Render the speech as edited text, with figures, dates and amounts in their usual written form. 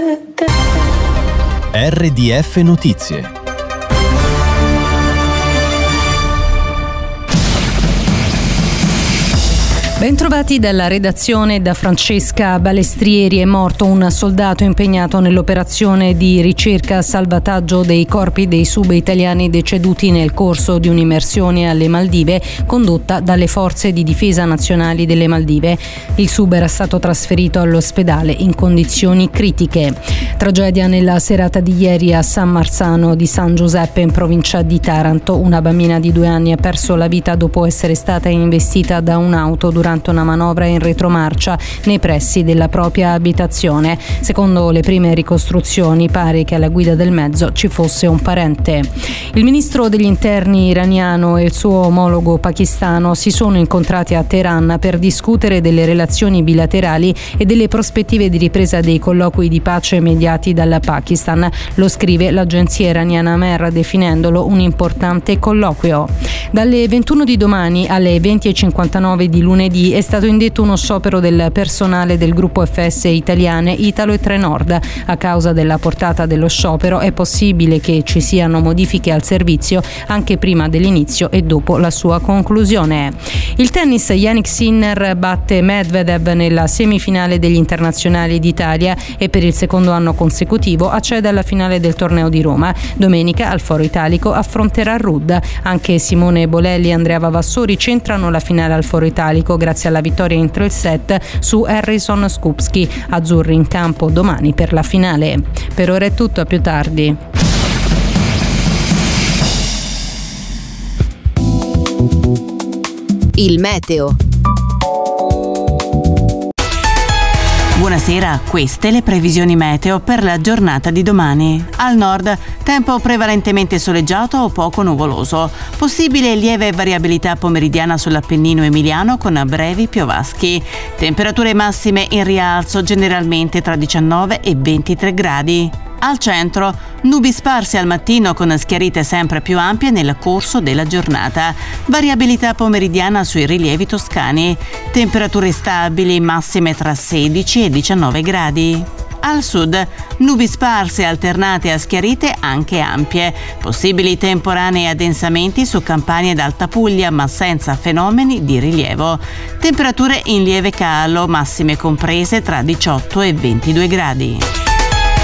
RDF Notizie. Bentrovati dalla redazione. Da Francesca Balestrieri. È morto un soldato impegnato nell'operazione di ricerca e salvataggio dei corpi dei sub-italiani deceduti nel corso di un'immersione alle Maldive condotta dalle forze di difesa nazionali delle Maldive. Il sub era stato trasferito all'ospedale in condizioni critiche. Tragedia nella serata di ieri a San Marzano di San Giuseppe in provincia di Taranto. Una bambina di 2 anni ha perso la vita dopo essere stata investita da un'auto durante una manovra in retromarcia nei pressi della propria abitazione. Secondo le prime ricostruzioni pare che alla guida del mezzo ci fosse un parente. Il ministro degli interni iraniano e il suo omologo pakistano si sono incontrati a Teheran per discutere delle relazioni bilaterali e delle prospettive di ripresa dei colloqui di pace mediati dal Pakistan. Lo scrive l'agenzia iraniana Mer, definendolo un importante colloquio. Dalle 21 di domani alle 20:59 di lunedì è stato indetto uno sciopero del personale del gruppo FS Italiane Italo e Trenord. A causa della portata dello sciopero è possibile che ci siano modifiche al servizio anche prima dell'inizio e dopo la sua conclusione. Il tennis, Jannik Sinner batte Medvedev nella semifinale degli internazionali d'Italia e per il secondo anno consecutivo accede alla finale del torneo di Roma. Domenica al Foro Italico affronterà Rudd. Anche Simone Bolelli e Andrea Vavassori centrano la finale al Foro Italico grazie alla vittoria in 3 set su Harrison Skupski. Azzurri in campo domani per la finale. Per ora è tutto, a più tardi. Il meteo. Buonasera, queste le previsioni meteo per la giornata di domani. Al nord, tempo prevalentemente soleggiato o poco nuvoloso. Possibile lieve variabilità pomeridiana sull'Appennino emiliano con brevi piovaschi. Temperature massime in rialzo generalmente tra 19 e 23 gradi. Al centro, nubi sparse al mattino con schiarite sempre più ampie nel corso della giornata. Variabilità pomeridiana sui rilievi toscani. Temperature stabili massime tra 16 e 19 gradi. Al sud, nubi sparse alternate a schiarite anche ampie. Possibili temporanei addensamenti su Campania ed Alta Puglia, ma senza fenomeni di rilievo. Temperature in lieve calo, massime comprese tra 18 e 22 gradi.